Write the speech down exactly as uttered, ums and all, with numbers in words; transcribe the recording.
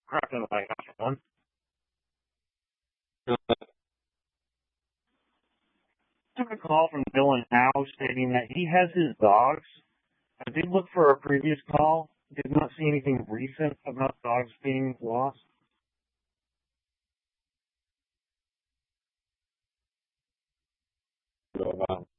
cracking like one. Took a call from Dylan Howe stating that he has his dogs. I did look for a previous call. Did not see anything recent about dogs being lost. So, uh,